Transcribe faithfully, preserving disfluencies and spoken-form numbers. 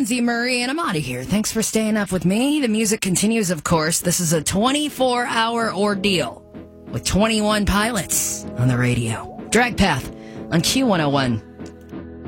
Lindsay Murray, and I'm out of here. Thanks for staying up with me. The music continues, of course. This is a twenty-four hour ordeal with twenty-one pilots on the radio. Drag Path on Q one oh one.